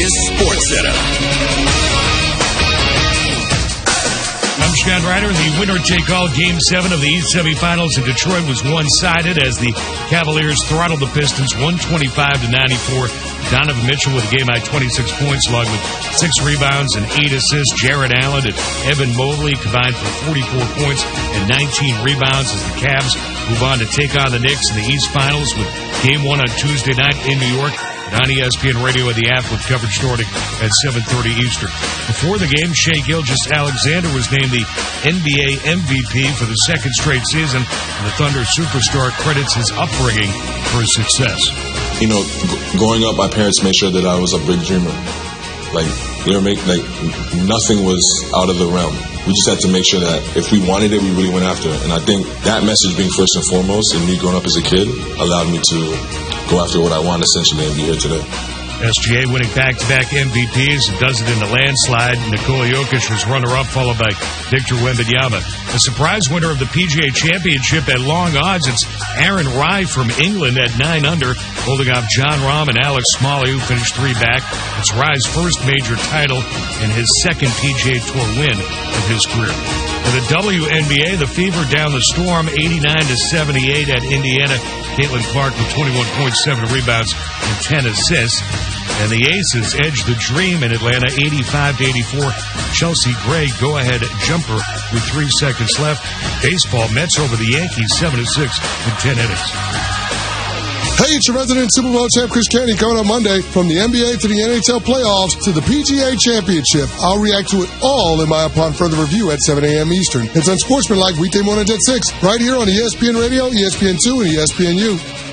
is SportsCenter. I'm Scott Ryder. The winner-take-all Game 7 of the East semifinals in Detroit was one-sided as the Cavaliers throttled the Pistons 125-94. Donovan Mitchell with a game-high 26 points, along with 6 rebounds and 8 assists. Jared Allen and Evan Mobley combined for 44 points and 19 rebounds as the Cavs move on to take on the Knicks in the East Finals with Game 1 on Tuesday night in New York. And on ESPN Radio at the app with coverage starting at 7:30 Eastern. Before the game, Shai Gilgeous-Alexander was named the NBA MVP for the second straight season, and the Thunder superstar credits his upbringing for his success. You know, growing up, my parents made sure that I was a big dreamer. Nothing was out of the realm. We just had to make sure that if we wanted it, we really went after it. And I think that message being first and foremost, and me growing up as a kid, allowed me to go after what I want, essentially, and be here today. SGA winning back-to-back MVPs and does it in a landslide. Nikola Jokic was runner-up, followed by Victor Wembanyama. A surprise winner of the PGA Championship at long odds, it's Aaron Rai from England at 9 under, holding off Jon Rahm and Alex Smalley, who finished 3 back. It's Rai's first major title and his second PGA Tour win of his career. In the WNBA, the Fever down the Storm 89-78 at Indiana. Caitlin Clark with 21.7 rebounds and 10 assists. And the Aces edge the Dream in Atlanta 85-84. Chelsea Gray go-ahead jumper with 3 seconds left. Baseball, Mets over the Yankees 7-6 in 10 innings. Hey, it's your resident Super Bowl champ, Chris Canty, coming on Monday. From the NBA to the NHL playoffs to the PGA Championship, I'll react to it all in my Upon Further Review at 7 a.m. Eastern. It's Unsportsmanlike weekday mornings at 6, right here on ESPN Radio, ESPN2, and ESPNU.